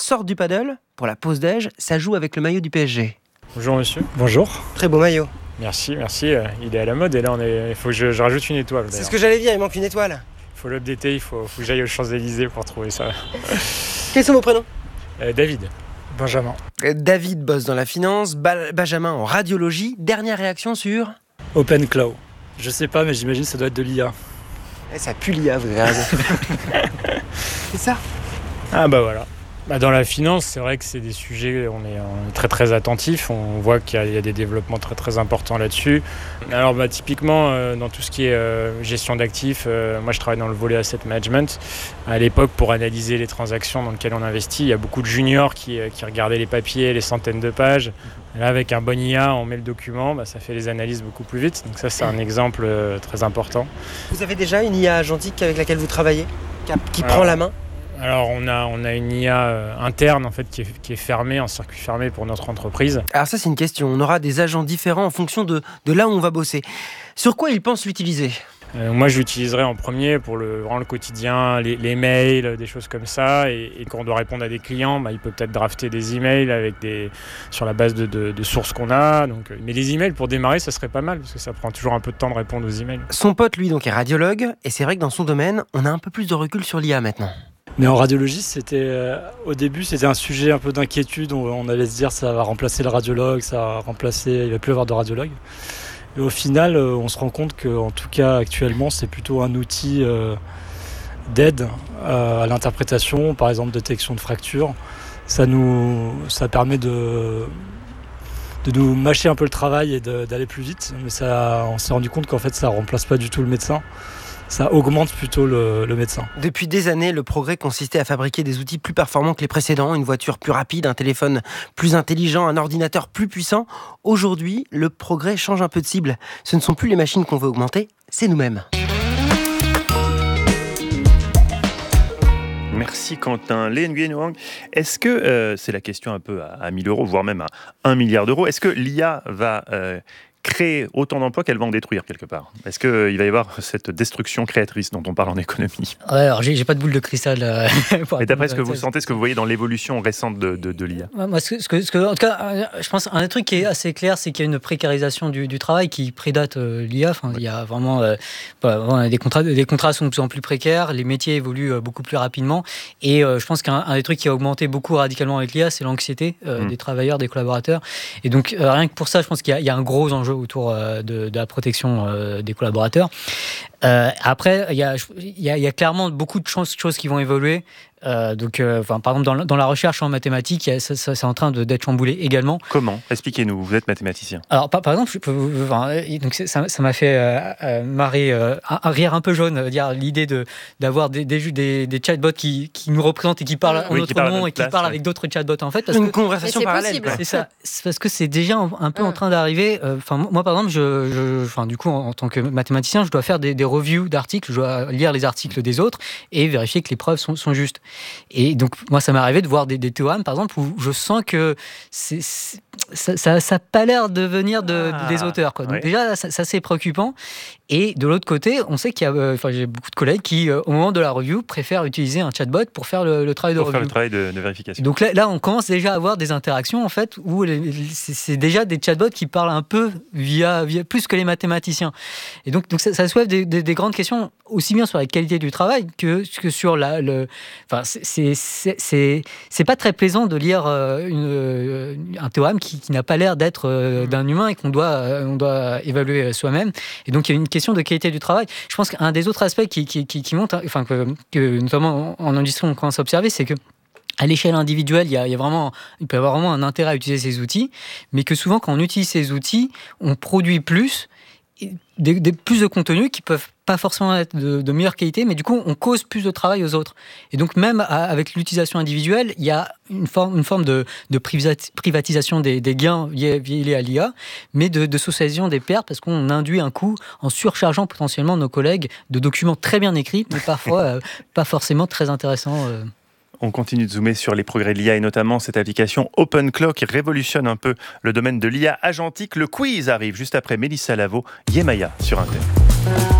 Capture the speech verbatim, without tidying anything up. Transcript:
sortent du paddle, pour la pause déj, ça joue avec le maillot du P S G. Bonjour monsieur. Bonjour. Très beau maillot. Merci, merci. Euh, il est à la mode et là on est. Il faut que je, je rajoute une étoile. C'est ce que j'allais dire, il manque une étoile. Il faut l'updater, il faut, faut que j'aille aux Champs-Élysées pour trouver ça. Quels sont vos prénoms ? Euh, David. Benjamin. David bosse dans la finance, Ba- Benjamin en radiologie. Dernière réaction sur... OpenClaw. Je sais pas, mais j'imagine que ça doit être de l'I A. Eh, ça pue l'I A, vous avez raison. C'est ça. Ah bah voilà. Bah dans la finance, c'est vrai que c'est des sujets, on est, on est très très attentifs, on voit qu'il y a, il y a des développements très très importants là-dessus. Alors bah, typiquement, euh, dans tout ce qui est euh, gestion d'actifs, euh, moi je travaille dans le volet asset management. À l'époque, pour analyser les transactions dans lesquelles on investit, il y a beaucoup de juniors qui, qui regardaient les papiers, les centaines de pages. Et là, avec un bon I A, on met le document, bah, ça fait les analyses beaucoup plus vite. Donc ça, c'est un exemple euh, très important. Vous avez déjà une I A agentique avec laquelle vous travaillez, qui, a- qui Alors, prend la main ? Alors on a, on a une I A euh, interne en fait, qui, est, qui est fermée, en circuit fermé pour notre entreprise. Alors ça, c'est une question. On aura des agents différents en fonction de, de là où on va bosser. Sur quoi ils pensent l'utiliser ? Euh, moi, je l'utiliserai en premier pour le, vraiment le quotidien, les, les mails, des choses comme ça. Et, et quand on doit répondre à des clients, bah, il peut peut-être drafter des emails avec des, sur la base de, de, de sources qu'on a. Donc, mais les emails, pour démarrer, ça serait pas mal parce que ça prend toujours un peu de temps de répondre aux emails. Son pote, lui, donc, est radiologue. Et c'est vrai que dans son domaine, on a un peu plus de recul sur l'I A maintenant. Mais en radiologie, c'était euh, au début, c'était un sujet un peu d'inquiétude. On, on allait se dire ça va remplacer le radiologue, ça va remplacer, il va plus y avoir de radiologue. Et au final, euh, on se rend compte qu'en tout cas actuellement, c'est plutôt un outil euh, d'aide euh, à l'interprétation, par exemple détection de fractures. Ça nous, ça permet de de nous mâcher un peu le travail et de, d'aller plus vite. Mais ça, on s'est rendu compte qu'en fait, ça remplace pas du tout le médecin. Ça augmente plutôt le, le médecin. Depuis des années, le progrès consistait à fabriquer des outils plus performants que les précédents, une voiture plus rapide, un téléphone plus intelligent, un ordinateur plus puissant. Aujourd'hui, le progrès change un peu de cible. Ce ne sont plus les machines qu'on veut augmenter, c'est nous-mêmes. Merci Quentin. Lê Nguyen Oang, est-ce que, euh, c'est la question un peu à, à mille euros, voire même à un milliard d'euros, est-ce que l'I A va euh, créer autant d'emplois qu'elle va en détruire quelque part ? Est-ce qu'il euh, va y avoir cette destruction créatrice dont on parle en économie ? Ouais, alors j'ai, j'ai pas de boule de cristal. Euh, Et d'après ce que vous sentez, ce que vous voyez dans l'évolution récente de, de, de l'I A ? Moi, ce que, ce que, ce que, en tout cas, euh, je pense un des trucs qui est assez clair, c'est qu'il y a une précarisation du, du travail qui prédate euh, l'I A. Enfin, il y a vraiment, euh, voilà, des contrats, des contrats sont de plus en plus précaires, les métiers évoluent euh, beaucoup plus rapidement, et euh, je pense qu'un un des trucs qui a augmenté beaucoup radicalement avec l'I A, c'est l'anxiété euh, mmh. des travailleurs, des collaborateurs. Et donc euh, rien que pour ça, je pense qu'il y a, il y a un gros enjeu autour euh, de, de la protection euh, des collaborateurs. Euh, après, il y a, il y a, il y a clairement beaucoup de choses, choses qui vont évoluer. Euh, donc, euh, enfin, par exemple, dans la, dans la recherche en mathématiques, ça, ça, c'est en train de, d'être chamboulé également. Comment ? Expliquez-nous, vous êtes mathématicien. Alors, par, par exemple, je peux, enfin, donc ça, ça m'a fait euh, euh, marrer, euh, un, un rire un peu jaune, euh, dire l'idée de, d'avoir des, des, des, des chatbots qui, qui nous représentent et qui parlent oui, en notre nom et qui place, parlent ouais. avec d'autres chatbots, en fait. Parce Une que, conversation parallèle. C'est ça. C'est parce que c'est déjà un, un peu mmh. en train d'arriver. Enfin, euh, moi, par exemple, je, je, enfin, du coup, en, en tant que mathématicien, je dois faire des, des reviews d'articles, je dois lire les articles des autres et vérifier que les preuves sont, sont justes. Et donc, moi, ça m'est arrivé de voir des, des théorèmes, par exemple, où je sens que c'est, c'est, ça n'a ça, pas l'air de venir de, ah, des auteurs, quoi. Donc ouais. déjà, ça, ça, c'est préoccupant. Et de l'autre côté, on sait qu'il y a, euh, enfin, j'ai beaucoup de collègues qui, euh, au moment de la review, préfèrent utiliser un chatbot pour faire le, le travail de pour review. Pour faire le travail de, de vérification. Donc là, là, on commence déjà à avoir des interactions, en fait, où les, c'est, c'est déjà des chatbots qui parlent un peu via, via plus que les mathématiciens. Et donc, donc ça, ça soulève des, des, des grandes questions, aussi bien sur la qualité du travail que, que sur la... Le, enfin, c'est, c'est, c'est, c'est, c'est pas très plaisant de lire euh, une, un théorème qui, qui n'a pas l'air d'être euh, d'un humain et qu'on doit, euh, on doit évaluer soi-même. Et donc, il y a une question de qualité du travail. Je pense qu'un des autres aspects qui, qui, qui, qui monte, enfin, que, que notamment en industrie, on commence à observer, c'est que à l'échelle individuelle, il y a, il y a vraiment, il peut y avoir vraiment un intérêt à utiliser ces outils, mais que souvent, quand on utilise ces outils, on produit plus, des, des, plus de contenus qui peuvent pas forcément être de, de meilleure qualité, mais du coup, on cause plus de travail aux autres. Et donc, même à, avec l'utilisation individuelle, il y a une forme, une forme de, de privatisation des, des gains liés à l'I A, mais de, de socialisation des pertes, parce qu'on induit un coût en surchargeant potentiellement nos collègues de documents très bien écrits, mais parfois euh, pas forcément très intéressants. Euh. On continue de zoomer sur les progrès de l'I A et notamment cette application OpenClaw qui révolutionne un peu le domaine de l'I A agentique. Le quiz arrive juste après Mélissa Lavo, Yemaya sur Inter.